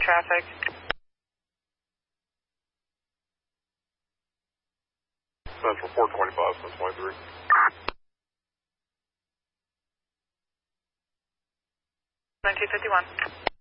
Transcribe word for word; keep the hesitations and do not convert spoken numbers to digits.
traffic. Central four twenty-five, seven twenty-three. nineteen fifty-one.